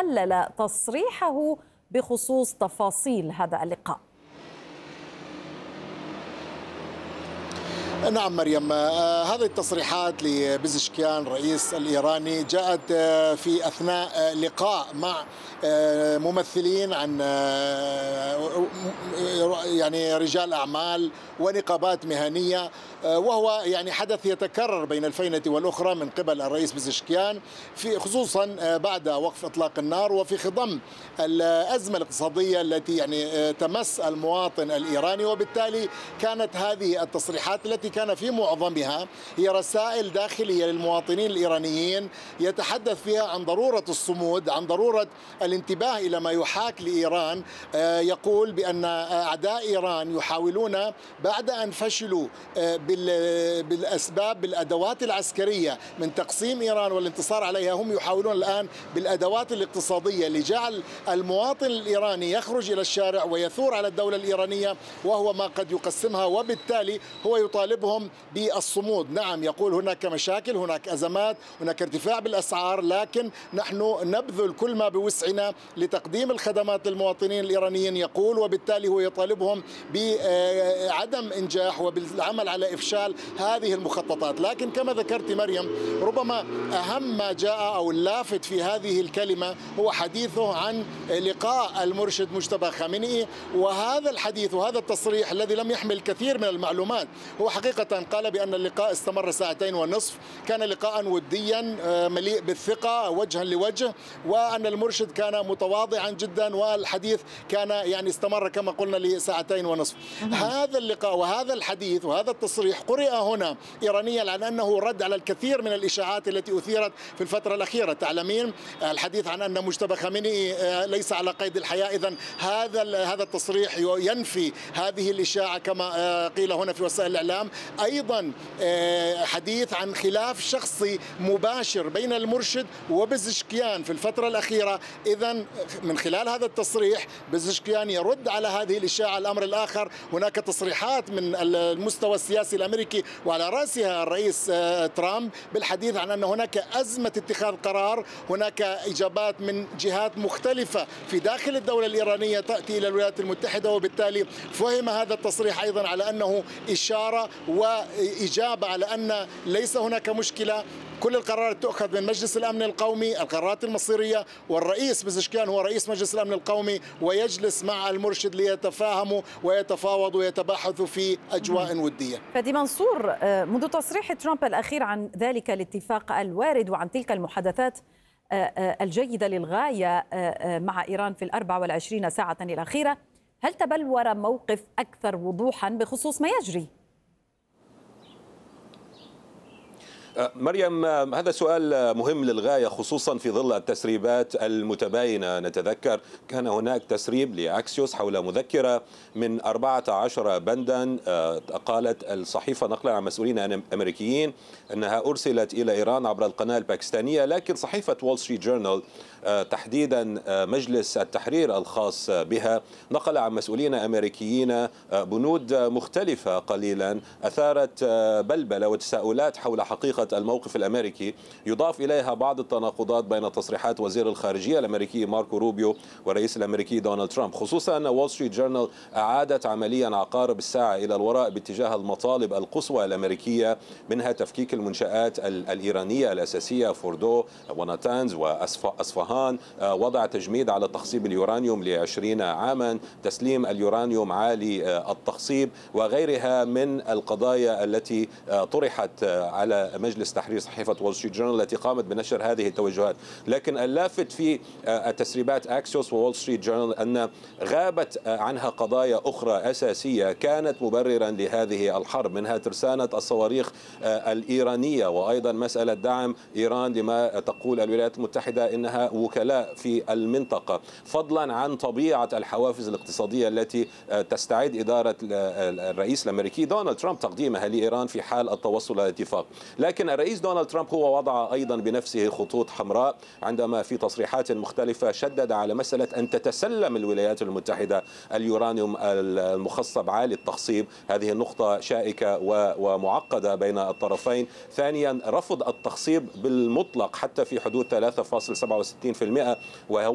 حلل تصريحه بخصوص تفاصيل هذا اللقاء. نعم مريم، هذه التصريحات لبزشكيان الرئيس الإيراني جاءت في أثناء لقاء مع ممثلين عن يعني رجال أعمال ونقابات مهنية، وهو يعني حدث يتكرر بين الفينة والأخرى من قبل الرئيس بزشكيان، في خصوصا بعد وقف إطلاق النار وفي خضم الأزمة الاقتصادية التي يعني تمس المواطن الإيراني. وبالتالي كانت هذه التصريحات التي كان في معظمها هي رسائل داخلية للمواطنين الإيرانيين يتحدث فيها عن ضرورة الصمود، عن ضرورة الانتباه إلى ما يحاك لإيران. يقول بأن أعداء إيران يحاولون بعد أن فشلوا بالأسباب بالأدوات العسكرية من تقسيم إيران والانتصار عليها، هم يحاولون الآن بالأدوات الاقتصادية لجعل المواطن الإيراني يخرج إلى الشارع ويثور على الدولة الإيرانية وهو ما قد يقسمها، وبالتالي هو يطالبهم بالصمود. نعم، يقول هناك مشاكل، هناك أزمات، هناك ارتفاع بالأسعار، لكن نحن نبذل كل ما بوسعنا لتقديم الخدمات للمواطنين الإيرانيين، يقول، وبالتالي هو يطالبهم بعدم إنجاح وبالعمل على إفشال هذه المخططات. لكن كما ذكرت مريم، ربما أهم ما جاء أو اللافت في هذه الكلمة هو حديثه عن لقاء المرشد مجتبى خامنئي، وهذا الحديث وهذا التصريح الذي لم يحمل كثير من المعلومات. هو حقيقة قال بأن اللقاء استمر 2.5 ساعات، كان لقاء وديا مليء بالثقة وجها لوجه، وأن المرشد كان متواضعا جدا، والحديث كان يعني استمر كما قلنا ل2.5 ساعات. هذا اللقاء وهذا الحديث وهذا التصريح قرئ هنا إيرانيا على أنه رد على الكثير من الإشاعات التي أثيرت في الفترة الأخيرة. تعلمين الحديث عن أن مجتبى خامنئي ليس على قيد الحياة، إذن هذا التصريح ينفي هذه الإشاعة كما قيل هنا في وسائل الإعلام. أيضا حديث عن خلاف شخصي مباشر بين المرشد وبزشكيان في الفترة الأخيرة. إذن من خلال هذا التصريح بزشكيان يرد على هذه الإشاعة. الأمر الآخر، هناك تصريحات من المستوى السياسي الأمريكي وعلى رأسها الرئيس ترامب بالحديث عن أن هناك أزمة اتخاذ قرار، هناك إجابات من جهات مختلفة في داخل الدولة الإيرانية تأتي إلى الولايات المتحدة، وبالتالي فهم هذا التصريح أيضا على أنه إشارة وإجابة على أن ليس هناك مشكلة، كل القرارات تؤخذ من مجلس الأمن القومي، القرارات المصيرية، والرئيس بزشكيان هو رئيس مجلس الأمن القومي، ويجلس مع المرشد ليتفاهموا ويتفاوضوا ويتباحثوا في أجواء ودية. فادي منصور، منذ تصريح ترامب الأخير عن ذلك الاتفاق الوارد وعن تلك المحادثات الجيدة للغاية مع إيران في 24 ساعة الأخيرة، هل تبلور موقف أكثر وضوحا بخصوص ما يجري؟ مريم، هذا سؤال مهم للغاية، خصوصا في ظل التسريبات المتباينة. نتذكر كان هناك تسريب لأكسيوس حول مذكرة من 14 بندا، قالت الصحيفة نقلا عن مسؤولين أمريكيين أنها أرسلت إلى إيران عبر القناة الباكستانية، لكن صحيفة وول ستريت جورنال تحديدا مجلس التحرير الخاص بها نقل عن مسؤولين أمريكيين بنود مختلفة قليلا أثارت بلبلة وتساؤلات حول حقيقة الموقف الأمريكي، يضاف إليها بعض التناقضات بين تصريحات وزير الخارجية الأمريكي ماركو روبيو والرئيس الأمريكي دونالد ترامب، خصوصا أن وول ستريت جورنال أعادت عمليا عقارب الساعة إلى الوراء باتجاه المطالب القصوى الأمريكية، منها تفكيك المنشآت الإيرانية الأساسية فوردو وناتانز وأصفهان، وضع تجميد على تخصيب اليورانيوم ل20 عاما، تسليم اليورانيوم عالي التخصيب، وغيرها من القضايا التي طرحت على مجلس تحرير صحيفة وول ستريت جورنال التي قامت بنشر هذه التوجهات. لكن اللافت في تسريبات أكسيوس وول ستريت جورنال أن غابت عنها قضايا أخرى أساسية كانت مبررا لهذه الحرب، منها ترسانة الصواريخ الإيرانية، وأيضا مسألة دعم إيران لما تقول الولايات المتحدة إنها وكلاء في المنطقة، فضلا عن طبيعة الحوافز الاقتصادية التي تستعد إدارة الرئيس الأمريكي دونالد ترامب تقديمها لإيران في حال التوصل إلى اتفاق. لكن الرئيس دونالد ترامب هو وضع أيضا بنفسه خطوط حمراء عندما في تصريحات مختلفة شدد على مسألة أن تتسلم الولايات المتحدة اليورانيوم المخصب عالي التخصيب. هذه النقطة شائكة ومعقدة بين الطرفين. ثانيا، رفض التخصيب بالمطلق حتى في حدود 3.67%، وهو